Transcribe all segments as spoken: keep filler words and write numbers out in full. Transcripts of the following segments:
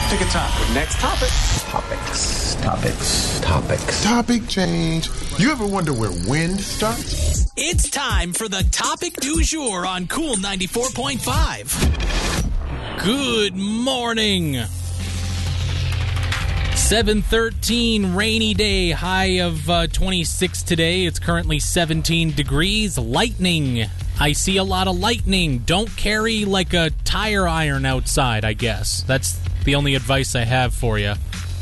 Pick a topic. Next topic. Topics, topics, topics. Topic change. You ever wonder where wind starts? It's time for the topic du jour on Cool ninety-four point five. Good morning. seven thirteen, rainy day, high of uh, twenty-six today. It's currently seventeen degrees. Lightning. I see a lot of lightning. Don't carry like a tire iron outside, I guess. That's the only advice I have for you.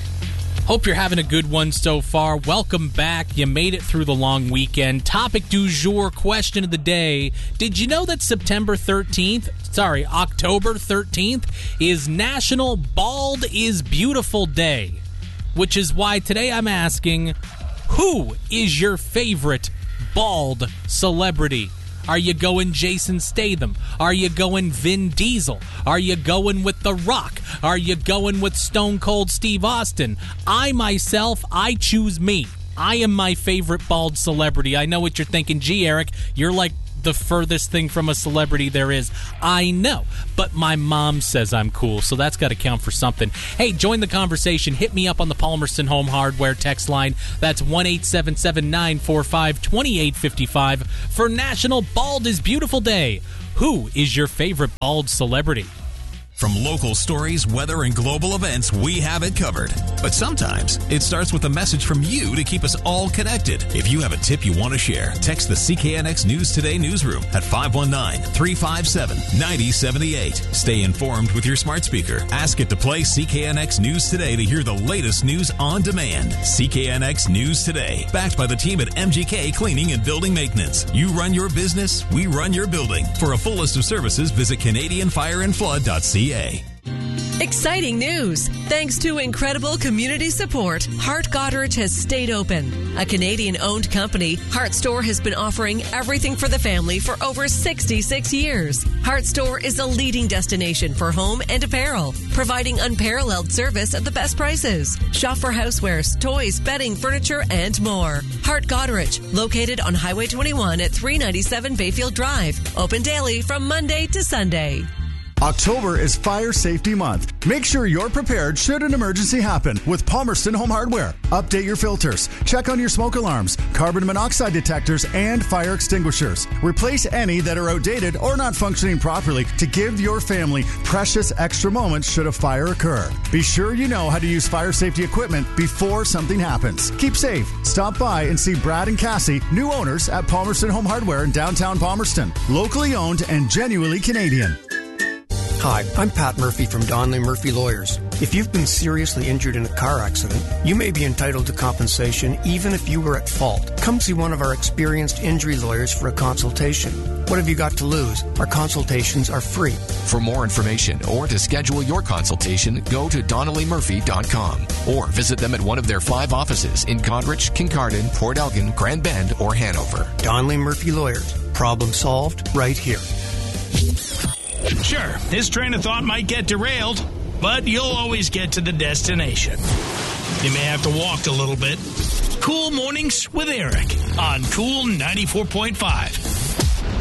Hope you're having a good one so far. Welcome back. You made it through the long weekend. Topic du jour, question of the day. Did you know that September thirteenth, sorry, October thirteenth, is National Bald is Beautiful Day? Which is why today I'm asking, who is your favorite bald celebrity? Are you going Jason Statham? Are you going Vin Diesel? Are you going with The Rock? Are you going with Stone Cold Steve Austin? I, myself, I choose me. I am my favorite bald celebrity. I know what you're thinking. Gee, Eric, you're like the furthest thing from a celebrity there is. I know, but my mom says I'm cool, so that's got to count for something. Hey, join the conversation. Hit me up on the Palmerston Home Hardware text line. That's one eight seven seven, nine four five, two eight five five for National Bald is Beautiful Day. Who is your favorite bald celebrity? From local stories, weather, and global events, we have it covered. But sometimes it starts with a message from you to keep us all connected. If you have a tip you want to share, text the C K N X News Today newsroom at five one nine, three five seven, nine zero seven eight. Stay informed with your smart speaker. Ask it to play C K N X News Today to hear the latest news on demand. C K N X News Today, backed by the team at M G K Cleaning and Building Maintenance. You run your business, we run your building. For a full list of services, visit Canadian Fire and Flood dot C A. Exciting news! Thanks to incredible community support, Hart Goderich has stayed open. A Canadian-owned company, Hart Store has been offering everything for the family for over sixty-six years. Hart Store is a leading destination for home and apparel, providing unparalleled service at the best prices. Shop for housewares, toys, bedding, furniture, and more. Hart Goderich, located on Highway twenty-one at three ninety-seven Bayfield Drive. Open daily from Monday to Sunday. October is Fire Safety Month. Make sure you're prepared should an emergency happen with Palmerston Home Hardware. Update your filters, check on your smoke alarms, carbon monoxide detectors, and fire extinguishers. Replace any that are outdated or not functioning properly to give your family precious extra moments should a fire occur. Be sure you know how to use fire safety equipment before something happens. Keep safe. Stop by and see Brad and Cassie, new owners at Palmerston Home Hardware in downtown Palmerston. Locally owned and genuinely Canadian. Hi, I'm Pat Murphy from Donnelly Murphy Lawyers. If you've been seriously injured in a car accident, you may be entitled to compensation even if you were at fault. Come see one of our experienced injury lawyers for a consultation. What have you got to lose? Our consultations are free. For more information or to schedule your consultation, go to donnelly murphy dot com or visit them at one of their five offices in Goderich, Kincardine, Port Elgin, Grand Bend, or Hanover. Donnelly Murphy Lawyers. Problem solved right here. Sure, this train of thought might get derailed, but you'll always get to the destination. You may have to walk a little bit. Cool Mornings with Eric on Cool ninety-four point five.